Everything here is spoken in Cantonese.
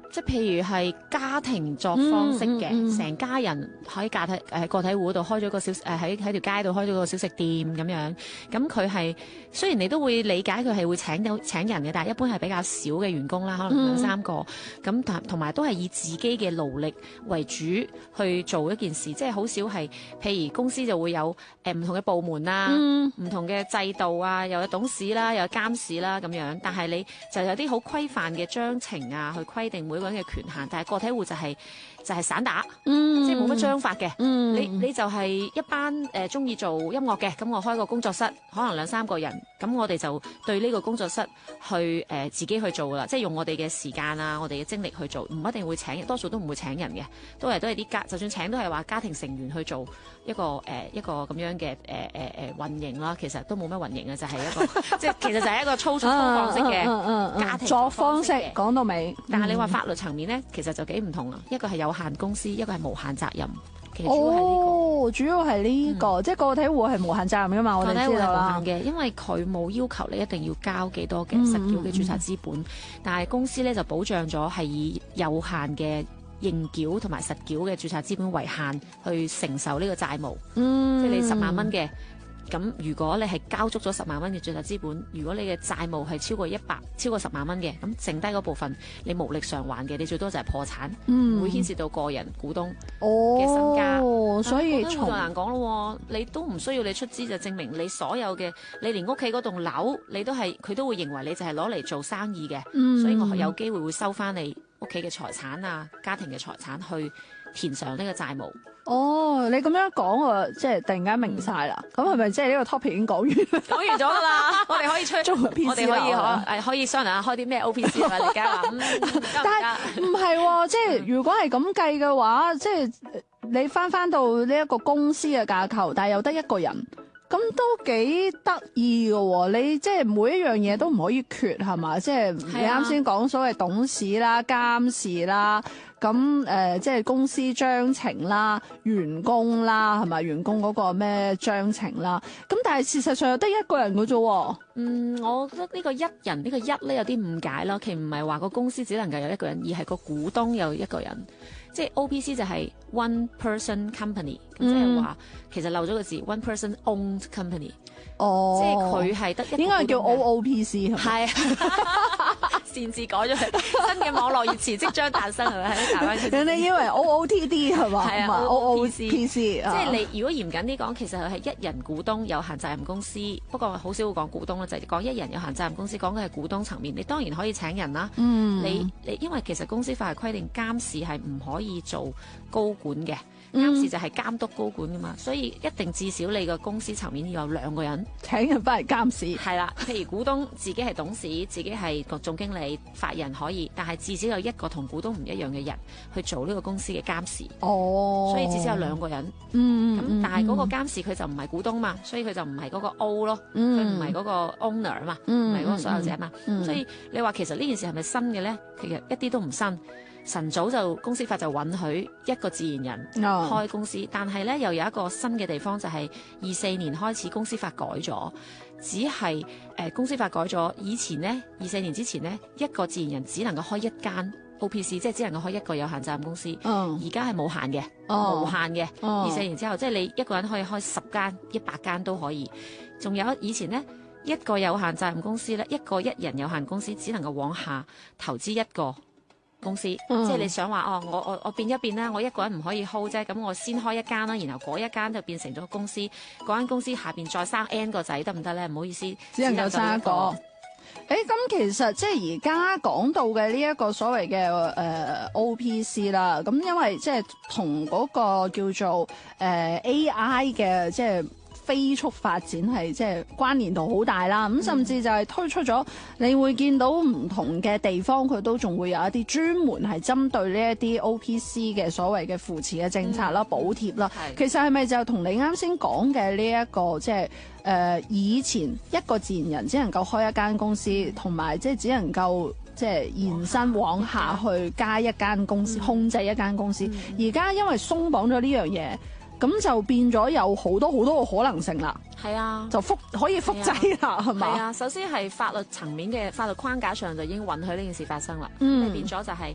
即係譬如係家庭作方式嘅，成家人喺個體戶度開咗個小喺條街度開咗個小食店咁樣。咁佢係雖然你都會理解佢係會請人嘅，但係一般係比較少嘅員工啦，可能2-3個。咁同埋都係以自己嘅勞力為主去做一件事，即係好少係譬如公司就會有唔同嘅部門啊，唔同嘅制度啊，又有董事啦，又有監事啦咁樣。但係你就有啲好規範嘅章程啊，去規定每個人嘅權限。但係個體戶就係散打，即係冇乜章法嘅。你就係一班中意做音樂嘅，咁我開個工作室，可能2-3個人，咁我哋就對呢個工作室去自己去做噶啦，即係用我哋嘅時間啊，我哋嘅精力去做，唔一定會請人，多數都唔會請人嘅，都係啲就算請都係話家庭成員去做一個咁樣嘅運營啦。其實都冇乜運營嘅，就係一個即係其實就係一個粗放式嘅家庭作方式。講到尾， 但係你話法律層面咧，其實就幾唔同啊。一個係有限公司，一個係無限責任。其實主要係呢個，即係個體戶係無限責任噶嘛，我哋知道啦。 個體戶係無限嘅，因為佢冇要求你一定要交幾多嘅實繳嘅註冊資本，但係公司咧就保障咗係以有限嘅應繳同埋實繳嘅註冊資本為限去承受呢個債務。即係你10萬蚊嘅。咁如果你係交足咗10萬蚊嘅註冊資本，如果你嘅債務係超過10萬蚊嘅，咁剩低嗰部分你無力償還嘅，你最多就係破產，會牽涉到個人股東嘅身家。 所以就難講咯，你都唔需要你出資，就證明你所有嘅，你連屋企嗰棟樓你都係佢都會認為你就係攞嚟做生意嘅，所以我有機會收翻你屋企嘅財產啊，家庭嘅財產去填上呢個債務。 你咁樣講我即係突然間明晒啦。咁係咪即係呢個 topic 已經講完？ 講完咗㗎啦，我哋可以我哋可以商量下開啲咩 OPC 啊？你家話但係唔係，即係如果係咁計嘅話，即係你翻到呢一個公司嘅架構，但係又得一個人。咁都幾得意嘅，你即係每一樣嘢都唔可以缺係嘛？即係你啱先講所謂董事啦、監事啦，咁即係公司章程啦、員工啦，係咪員工嗰個咩章程啦？咁但係事實上又得一個人嘅啫。 我覺得呢個一人呢個一咧有啲誤解啦，其實唔係話個公司只能夠有一個人，而係個股東有一個人。即係 OPC 就係 one person company，即係話其實漏咗個字 one person owned company。即係佢係得一個， 應該係叫 OOPC 係擅自改咗佢，新嘅網絡熱詞即將誕生係咪喺台灣？ 人哋以為 OOTD 係嘛？ 係啊 ，OOPC 即係你如果嚴謹啲講，其實佢係一人股東有限責任公司，不過好少會講股東啦，就係講一人有限責任公司，講嘅係股東層面。你當然可以請人啦，你因為其實公司法係規定監事係唔可以做高管嘅。監事就係監督高管噶嘛，所以一定至少你個公司層面要有2個人請人翻嚟監事。 係啦，譬如股東自己係董事，自己係個總經理、法人可以，但係至少有一個同股東唔一樣嘅人去做呢個公司嘅監事。所以至少有2個人。咁但係嗰個監事佢就唔係股東嘛，所以佢就唔係嗰個 O 咯，佢唔係嗰個 owner 嘛，唔係嗰個所有者嘛。所以你話其實呢件事係咪新嘅咧？其實一啲都唔新。晨早就公司法就允許一個自然人開公司，但係咧又有一個新嘅地方，就係24年開始公司法改咗，只係公司法改咗，以前呢24年之前呢，一個自然人只能夠開一間 OPC， 即係只能夠開一個有限責任公司。而家係無限嘅，無限嘅。24年之後，即係你一個人可以開10間、100間都可以。仲有以前呢，一個有限責任公司咧，一個一人有限公司只能夠往下投資一個公司，即係你想話我變一變啦，我一個人唔可以 hold 啫，咁我先開一間啦，然後嗰一間就變成咗公司，嗰間公司下邊再生 N 個仔得唔得咧？唔好意思， 只能夠生一個。咁其實即係而家講到嘅呢一個所謂嘅OPC 啦，咁因為即係同嗰個叫做AI 嘅即係飛速發展係即係關聯度好大啦，咁甚至就係推出咗，你會見到唔同嘅地方佢都仲會有一啲專門係針對呢一啲 OPC 嘅所謂嘅扶持嘅政策啦、補貼啦。其實係咪就同你啱先講嘅呢一個即係以前一個自然人只能夠開一間公司，同埋即係只能夠即係延伸往下去加一間公司，控制一間公司。而家因為鬆綁咗呢樣嘢，咁就變咗有好多好多個可能性啦。 係啊， 就可以複製啦，係嘛？ 係啊，首先係法律層面嘅法律框架上就已經允許呢件事發生啦。變咗就係